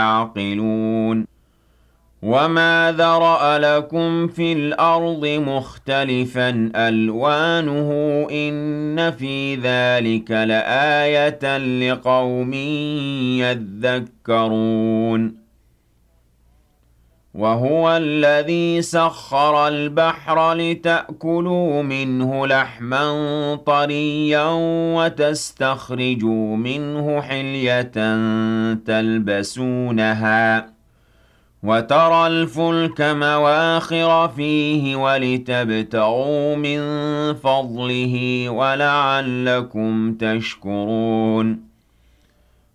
يعقلون وما ذرأ لكم في الأرض مختلفا ألوانه إن في ذلك لآية لقوم يذكرون وهو الذي سخر البحر لتأكلوا منه لحما طريا وتستخرجوا منه حلية تلبسونها وترى الفلك مواخر فيه ولتبتغوا من فضله ولعلكم تشكرون